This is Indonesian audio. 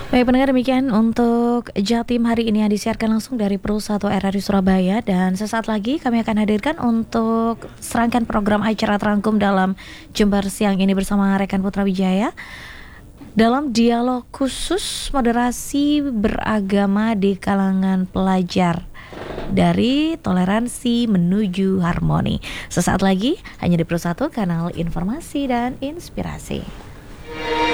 Baik pendengar, demikian untuk Jatim hari ini yang disiarkan langsung dari Pro 1 RRI Surabaya. Dan sesaat lagi kami akan hadirkan untuk serangkaian program acara terangkum dalam Jember siang ini bersama rekan Putra Wijaya dalam dialog khusus moderasi beragama di kalangan pelajar, dari toleransi menuju harmoni. Sesaat lagi hanya di Pro 1, kanal informasi dan inspirasi.